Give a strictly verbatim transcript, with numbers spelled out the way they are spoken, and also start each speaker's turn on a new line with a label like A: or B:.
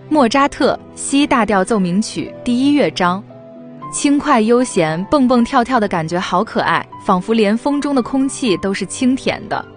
A: 莫扎特西大调奏鸣曲第一乐章，轻快悠闲，蹦蹦跳跳的感觉好可爱，仿佛连风中的空气都是清甜的。